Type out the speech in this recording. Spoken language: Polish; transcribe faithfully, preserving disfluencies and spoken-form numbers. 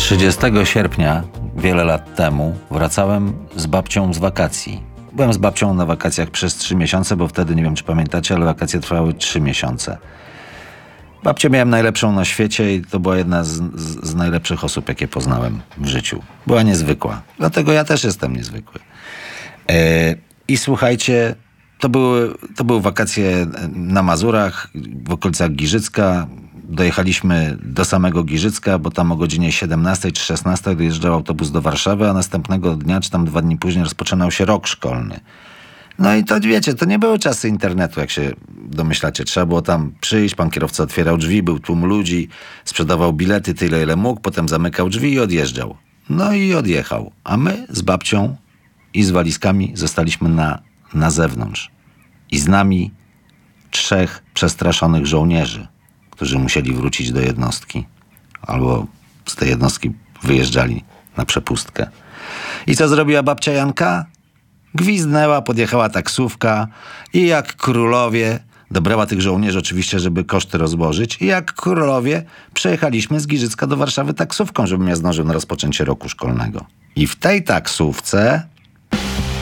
trzydziestego sierpnia, wiele lat temu, wracałem z babcią z wakacji. Byłem z babcią na wakacjach przez trzy miesiące, bo wtedy, nie wiem czy pamiętacie, ale wakacje trwały trzy miesiące. Babcię miałem najlepszą na świecie i to była jedna z, z, z najlepszych osób, jakie poznałem w życiu. Była niezwykła. Dlatego ja też jestem niezwykły. E, I słuchajcie, to były, to były wakacje na Mazurach, w okolicach Giżycka. Dojechaliśmy do samego Giżycka, bo tam o godzinie siedemnastej czy szesnastej dojeżdżał autobus do Warszawy, a następnego dnia, czy tam dwa dni później rozpoczynał się rok szkolny. No i to wiecie, to nie były czasy internetu, jak się domyślacie. Trzeba było tam przyjść, pan kierowca otwierał drzwi, był tłum ludzi, sprzedawał bilety tyle, ile mógł, potem zamykał drzwi i odjeżdżał. No i odjechał. A my z babcią i z walizkami zostaliśmy na, na zewnątrz. I z nami trzech przestraszonych żołnierzy, którzy musieli wrócić do jednostki. Albo z tej jednostki wyjeżdżali na przepustkę. I co zrobiła babcia Janka? Gwizdnęła, podjechała taksówka i jak królowie, dobrała tych żołnierzy oczywiście, żeby koszty rozłożyć, i jak królowie przejechaliśmy z Giżycka do Warszawy taksówką, żebym ja zdążył na rozpoczęcie roku szkolnego. I w tej taksówce